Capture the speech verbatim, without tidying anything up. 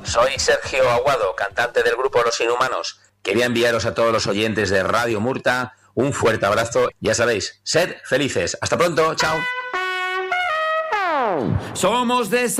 Soy Sergio Aguado, cantante del grupo Los Inhumanos. Quería enviaros a todos los oyentes de Radio Murta un fuerte abrazo. Ya sabéis, sed felices. Hasta pronto, chao. Somos de